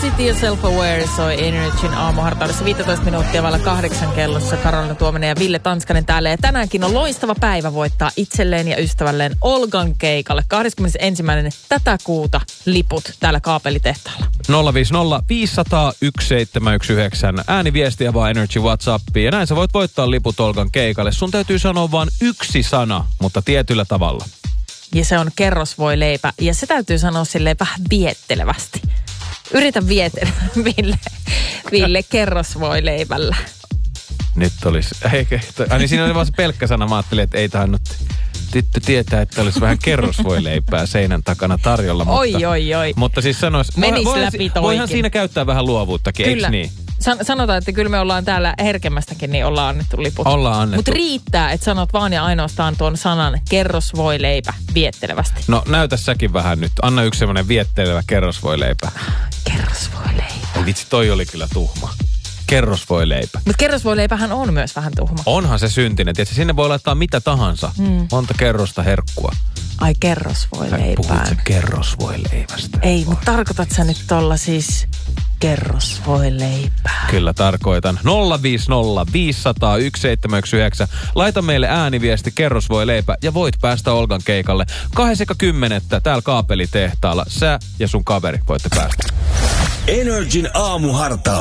City ja Self-Aware soi Energyn aamuhartaudessa 15 minuuttia vailla 8 kellossa. Karolina Tuominen ja Ville Tanskanen täällä. Ja tänäänkin on loistava päivä voittaa itselleen ja ystävälleen Olgan keikalle. 21. tätä kuuta liput täällä Kaapelitehtaalla. 050 500 1719. Ääniviestiä vaan Energy WhatsAppiin. Ja näin sä voit voittaa liput Olgan keikalle. Sun täytyy sanoa vain yksi sana, mutta tietyllä tavalla. Ja se on kerrosvoileipä. Ja se täytyy sanoa silleen vähän viettelevästi. Yritä vietellä, Ville kerrosvoileipällä. Nyt olisi... Niin siinä oli vaan se pelkkä sana. Mä ajattelin, että ei tainnut tyttö tietää, että olisi vähän kerrosvoileipää seinän takana tarjolla. Mutta, oi. Mutta siis sanois... Voihan siinä käyttää vähän luovuuttakin, kyllä. Eikö niin? Sanotaan, että kyllä me ollaan täällä herkemmästäkin, niin ollaan annettu liput. Ollaan annettu. Mutta riittää, että sanot vaan ja ainoastaan tuon sanan kerrosvoileipä viettelevästi. No näytä säkin vähän nyt. Anna yksi semmoinen viettelevä kerrosvoileipä. Kerrosvoileipä. Oi vitsi, toi oli kyllä tuhma. Kerrosvoileipä. Mutta kerrosvoileipähän on myös vähän tuhma. Onhan se syntinen. Tiedätkö, sinne voi laittaa mitä tahansa. Monta kerrosta herkkua. Ai kerrosvoileipään. Puhuit sä kerrosvoileivästä? Ei, mutta tarkoitat sä nyt tolla siis kerrosvoileipää? Kyllä tarkoitan. 050 500 1719. Laita meille ääniviesti kerrosvoileipä ja voit päästä Olgan keikalle. 2.10. täällä Kaapelitehtaalla. Sä ja sun kaveri voitte päästä. Energin aamuhartaus.